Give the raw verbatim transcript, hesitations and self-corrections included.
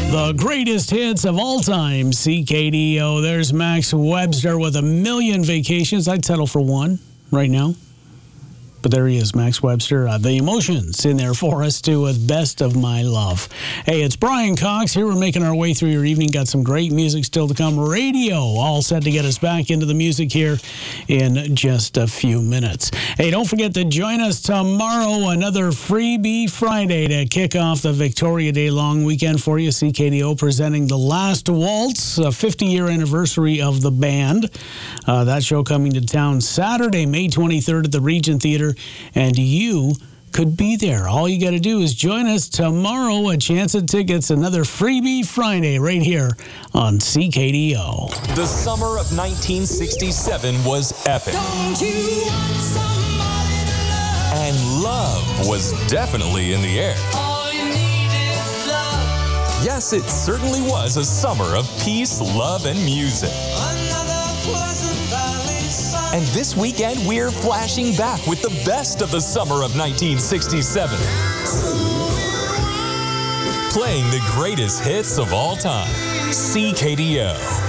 The greatest hits of all time, C K D O. There's Max Webster with a million vacations. I'd settle for one right now. But there he is, Max Webster. Uh, the emotions in there for us, too, with Best of My Love. Hey, it's Brian Cox here. We're making our way through your evening. Got some great music still to come. Radio all set to get us back into the music here in just a few minutes. Hey, don't forget to join us tomorrow. Another Freebie Friday to kick off the Victoria Day long weekend for you. C K D O presenting The Last Waltz, a fifty-year anniversary of the band. Uh, that show coming to town Saturday, May twenty-third at the Regent Theatre. And you could be there. All you got to do is join us tomorrow. A chance at tickets, another Freebie Friday right here on C K D O. The summer of nineteen sixty-seven was epic. Don't you want somebody to love? And love was definitely in the air. All you need is love. Yes, it certainly was a summer of peace, love, and music. Another pleasant valley sun. And this weekend, we're flashing back with the best of the summer of nineteen sixty-seven. Playing the greatest hits of all time. C K D O.